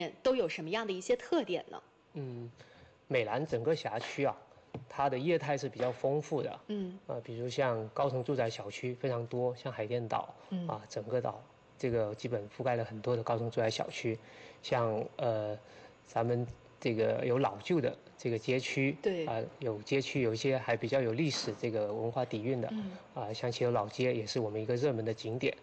都有什么样的一些特点呢？ 美兰整个辖区啊，它的业态是比较丰富的。比如像高层住宅小区非常多，像海淀岛整个岛这个基本覆盖了很多的高层住宅小区，像咱们这个有老旧的这个街区， 对有街区有一些还比较有历史这个文化底蕴的，像齐头老街也是我们一个热门的景点。